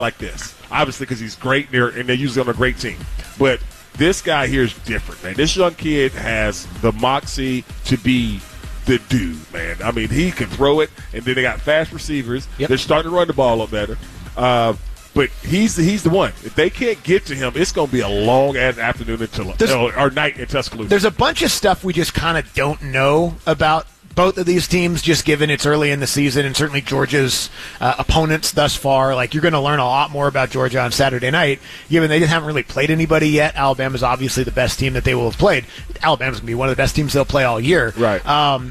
like this, obviously, because he's great and they're usually on a great team. But this guy here is different, man. This young kid has the moxie to be the dude, man. I mean, he can throw it, and then they got fast receivers. Yep. They're starting to run the ball up better. But he's the one. If they can't get to him, it's going to be a long-ass afternoon or night in Tuscaloosa. There's a bunch of stuff we just kind of don't know about both of these teams, just given it's early in the season, and certainly Georgia's opponents thus far. Like, you're going to learn a lot more about Georgia on Saturday night, given they haven't really played anybody yet. Alabama's obviously the best team that they will have played. Alabama's going to be one of the best teams they'll play all year. Right.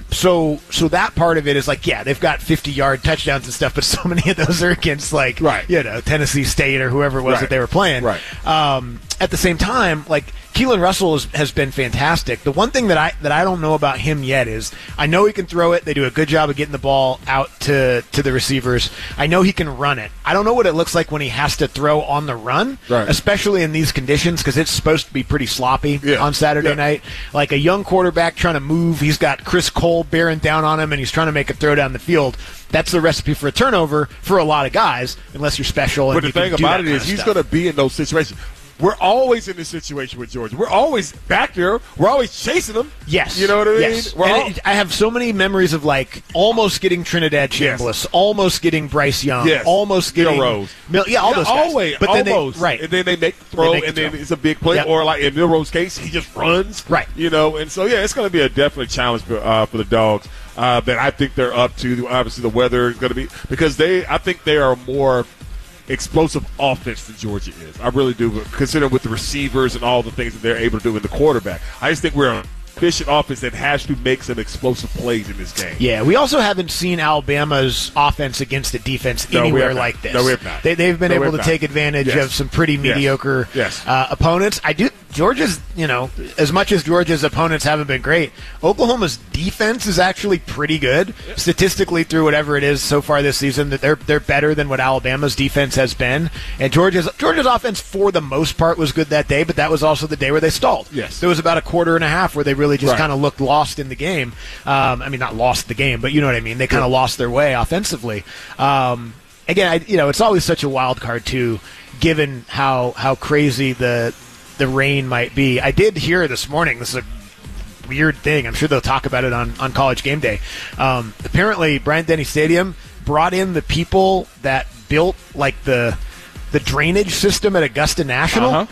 So that part of it is like, yeah, they've got 50-yard touchdowns and stuff, but so many of those are against, like, Tennessee State or whoever it was that they were playing. Right. At the same time, like, Keelan Russell has been fantastic. The one thing that I don't know about him yet is I know he can throw it. They do a good job of getting the ball out to the receivers. I know he can run it. I don't know what it looks like when he has to throw on the run, especially in these conditions, because it's supposed to be pretty sloppy on Saturday night. Like a young quarterback trying to move, he's got Chris Cole bearing down on him, and he's trying to make a throw down the field. That's the recipe for a turnover for a lot of guys, unless you're special. But the thing about it is he's going to be in those situations. We're always in this situation with Georgia. We're always back there. We're always chasing them. Yes. You know what I mean? Yes. I have so many memories of, like, almost getting Trinidad Chambliss, almost getting Bryce Young, almost getting Rose. All those guys. Always. But almost. Then and then they make the throw, and then it's a big play. Or, like, in Milrose's case, he just runs. Right. You know, and so, it's going to be a definite challenge for the Dogs that I think they're up to. Obviously, the weather is going to be – because I think they are more – explosive offense than Georgia is. I really do, considering with the receivers and all the things that they're able to do in the quarterback. I just think we're an efficient offense that has to make some explosive plays in this game. Yeah, we also haven't seen Alabama's offense against a defense anywhere like this. No, we have not. They've been able to take advantage of some pretty mediocre opponents. Georgia's, as much as Georgia's opponents haven't been great, Oklahoma's defense is actually pretty good. Statistically, through whatever it is so far this season, that they're better than what Alabama's defense has been. And Georgia's offense, for the most part, was good that day, but that was also the day where they stalled. Yes. There was about a quarter and a half where they really just kind of looked lost in the game. Not lost the game, but you know what I mean. They kind of lost their way offensively. Again, it's always such a wild card, too, given how crazy the rain might be. I did hear this morning, this is a weird thing, I'm sure they'll talk about it on College Game Day. Apparently, Bryant-Denny Stadium brought in the people that built, like, the drainage system at Augusta National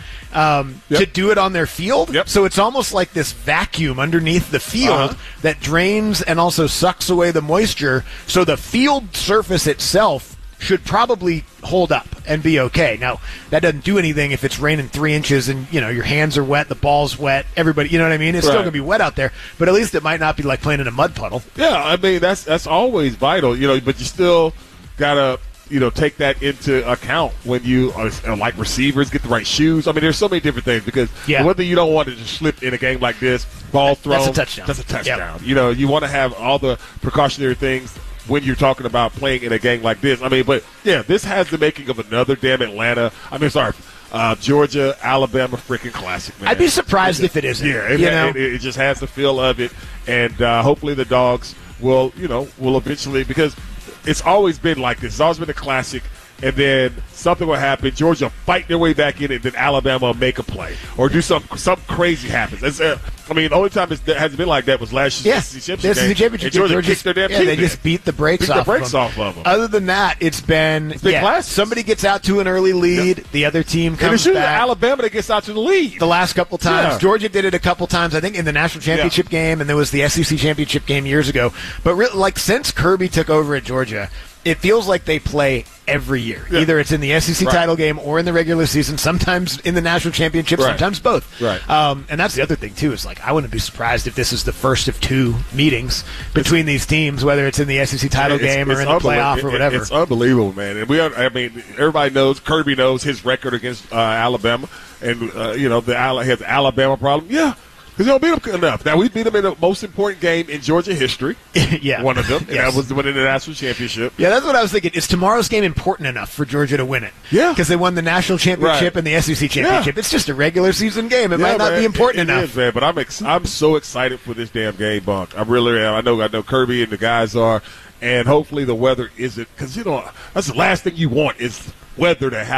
to do it on their field. Yep. So it's almost like this vacuum underneath the field that drains and also sucks away the moisture. So the field surface itself should probably hold up and be okay. Now, that doesn't do anything if it's raining 3 inches and, your hands are wet, the ball's wet, everybody, you know what I mean? It's still going to be wet out there, but at least it might not be like playing in a mud puddle. Yeah, I mean, that's always vital, but you still got to, take that into account when you, like receivers, get the right shoes. I mean, there's so many different things because the one thing you don't want to just slip in a game like this, ball thrown. That's a touchdown. That's a touchdown. Yep. You want to have all the precautionary things when you're talking about playing in a game like this. I mean, but, this has the making of another damn Georgia, Alabama freaking classic, man. I'd be surprised if it isn't. Yeah, it just has the feel of it, and hopefully the Dogs will eventually, because it's always been like this. It's always been a classic, and then something will happen. Georgia fight their way back in, and then Alabama will make a play or do something crazy happens. The only time it hasn't been like that was last year's SEC championship game. Georgia kicked their damn team. They just beat the brakes off of them. Other than that, it's been somebody gets out to an early lead, the other team comes back. It's usually Alabama that gets out to the lead. The last couple times. Georgia did it a couple times, I think, in the national championship game, and there was the SEC championship game years ago. But since Kirby took over at Georgia, it feels like they play every year. Yeah. Either it's in the SEC title game or in the regular season, sometimes in the national championship, sometimes both. Right. And that's the other thing, too, is I wouldn't be surprised if this is the first of 2 meetings between these teams, whether it's in the SEC title game or in the playoff or whatever. It's unbelievable, man. And everybody knows, Kirby knows his record against Alabama, and, he has the Alabama problem. Yeah. Because they don't beat them enough. Now, we beat them in the most important game in Georgia history. One of them. And that was the winning the national championship. Yeah, that's what I was thinking. Is tomorrow's game important enough for Georgia to win it? Yeah. Because they won the national championship and the SEC championship. It's just a regular season game. It might not be important enough. Is, man. But I'm so excited for this damn game, Bunk. I really am. I know Kirby and the guys are. And hopefully the weather isn't. Because, that's the last thing you want is weather to have.